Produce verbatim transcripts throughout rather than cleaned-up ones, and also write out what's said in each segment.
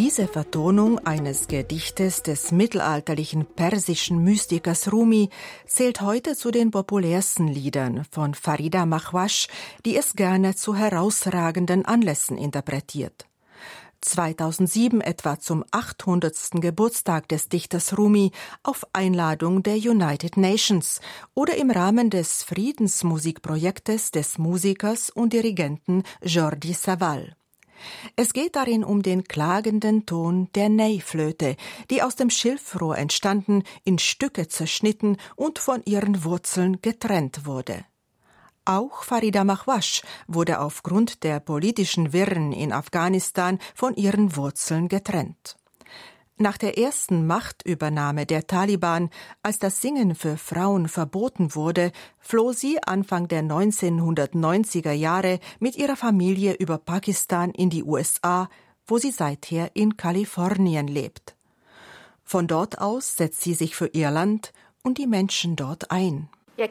Diese Vertonung eines Gedichtes des mittelalterlichen persischen Mystikers Rumi zählt heute zu den populärsten Liedern von Farida Mahwash, die es gerne zu herausragenden Anlässen interpretiert. zweitausendsieben etwa zum achthundertsten Geburtstag des Dichters Rumi auf Einladung der United Nations oder im Rahmen des Friedensmusikprojektes des Musikers und Dirigenten Jordi Savall. Es geht darin um den klagenden Ton der Ney-Flöte, die aus dem Schilfrohr entstanden, in Stücke zerschnitten und von ihren Wurzeln getrennt wurde. Auch Farida Mahwash wurde aufgrund der politischen Wirren in Afghanistan von ihren Wurzeln getrennt. Nach der ersten Machtübernahme der Taliban, als das Singen für Frauen verboten wurde, floh sie Anfang der neunzehnhundertneunziger Jahre mit ihrer Familie über Pakistan in die U S A, wo sie seither in Kalifornien lebt. Von dort aus setzt sie sich für ihr Land und die Menschen dort ein.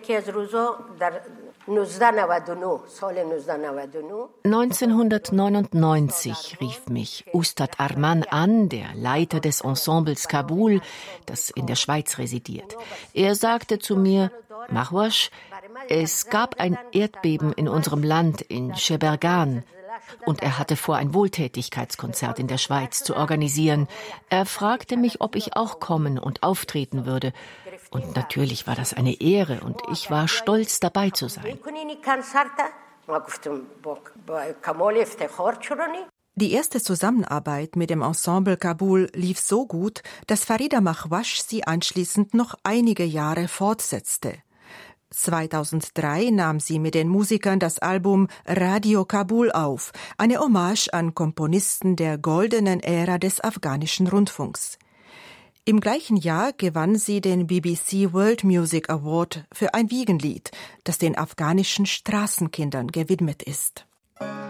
neunzehnhundertneunundneunzig rief mich Ustad Arman an, der Leiter des Ensembles Kabul, das in der Schweiz residiert. Er sagte zu mir: Mahwash, es gab ein Erdbeben in unserem Land, in Scheberghan. Und er hatte vor, ein Wohltätigkeitskonzert in der Schweiz zu organisieren. Er fragte mich, ob ich auch kommen und auftreten würde. Und natürlich war das eine Ehre und ich war stolz, dabei zu sein. Die erste Zusammenarbeit mit dem Ensemble Kabul lief so gut, dass Farida Mahwash sie anschließend noch einige Jahre fortsetzte. zweitausenddrei nahm sie mit den Musikern das Album Radio Kabul auf, eine Hommage an Komponisten der goldenen Ära des afghanischen Rundfunks. Im gleichen Jahr gewann sie den B B C World Music Award für ein Wiegenlied, das den afghanischen Straßenkindern gewidmet ist.